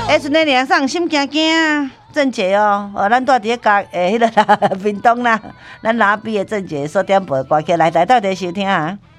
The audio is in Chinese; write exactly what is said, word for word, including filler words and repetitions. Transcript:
哎，阵个脸上心惊惊啊！郑姐哦，哦，咱住伫咧家诶，迄个啦，屏东啦，咱拉比的郑姐所点播的歌曲来来到底收听啊。